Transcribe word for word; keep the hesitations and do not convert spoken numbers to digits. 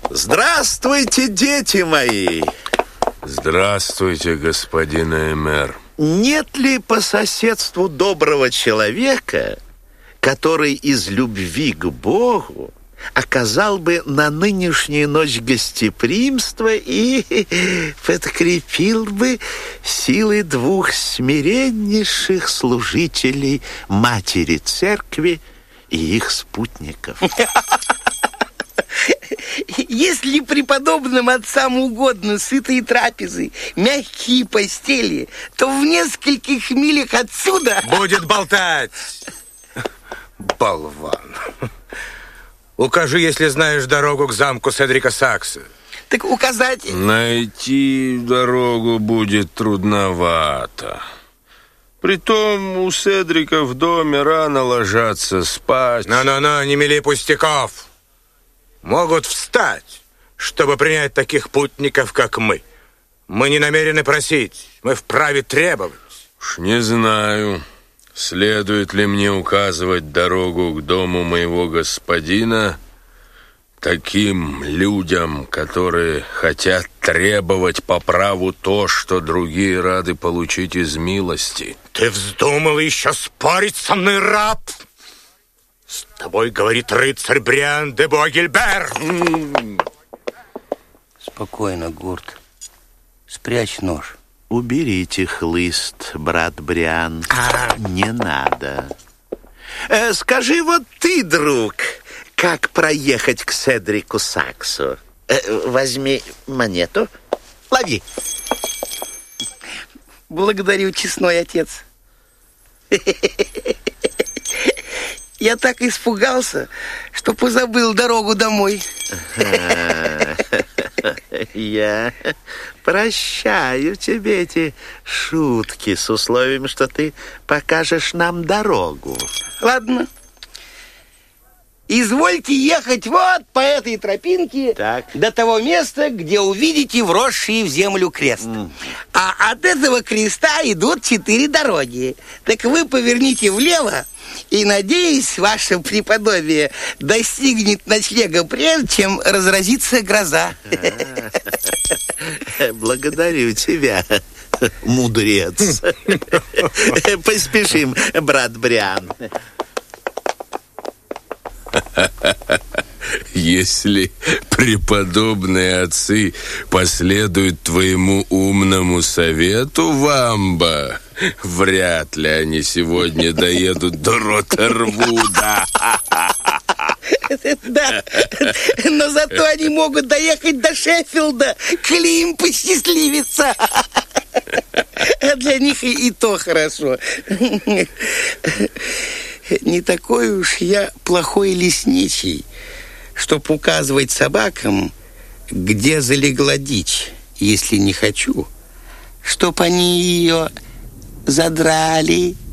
Здравствуйте, дети мои. Здравствуйте, господин Эмер. Нет ли по соседству доброго человека, который из любви к Богу оказал бы на нынешнюю ночь гостеприимство и подкрепил бы силы двух смиреннейших служителей Матери Церкви и их спутников? Если преподобным отцам угодно сытые трапезы, мягкие постели, то в нескольких милях отсюда... Будет болтать! Болван! Укажи, если знаешь дорогу к замку Седрика Сакса. Так указать... Найти дорогу будет трудновато. Притом у Седрика в доме рано ложатся спать. Ну-ну-ну, не мели пустяков. Могут встать, чтобы принять таких путников, как мы. Мы не намерены просить, мы вправе требовать. Уж не знаю, следует ли мне указывать дорогу к дому моего господина таким людям, которые хотят требовать по праву то, что другие рады получить из милости. Ты вздумал еще спорить со мной, раб? С тобой говорит рыцарь Бриан де Буагильбер. Спокойно, Гурт. Спрячь нож. Уберите хлыст, брат Бриан. А. Не надо. Э, скажи вот ты, друг, как проехать к Седрику Саксу? Э, возьми монету. Лови. Благодарю, честной отец. Я так испугался, что позабыл дорогу домой. Я прощаю тебе эти шутки с условием, что ты покажешь нам дорогу. Ладно. Извольте ехать вот по этой тропинке так. До того места, где увидите вросший в землю крест. Mm. А от этого креста идут четыре дороги. Так вы поверните влево, и, надеюсь, ваше преподобие достигнет ночлега прежде, чем разразится гроза. Благодарю тебя, мудрец. Поспешим, брат Бриан. Если преподобные отцы последуют твоему умному совету, Вамба, вряд ли они сегодня доедут до Роттервуда. Да, но зато они могут доехать до Шеффилда, коли им посчастливится. Для них и, и то хорошо. Не такой уж я плохой лесничий, чтоб указывать собакам, где залегла дичь, если не хочу, чтоб они ее задрали.